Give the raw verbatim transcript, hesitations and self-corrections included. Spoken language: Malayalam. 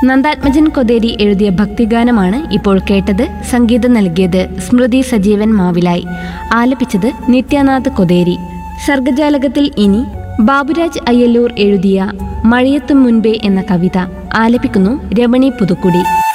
നന്ദാത്മജൻ കൊതേരി എഴുതിയ ഭക്തിഗാനമാണ് ഇപ്പോൾ കേട്ടത്. സംഗീതം നൽകിയത് സ്മൃതി സജീവൻ മാവിലായി. ആലപിച്ചത് നിത്യാനാഥ് കൊതേരി. സർഗജാലകത്തിൽ ഇനി ബാബുരാജ് അയ്യല്ലൂർ എഴുതിയ മഴയെത്തും മുൻപേ എന്ന കവിത. ആലപിക്കുന്നു രമണി പുതുക്കുടി.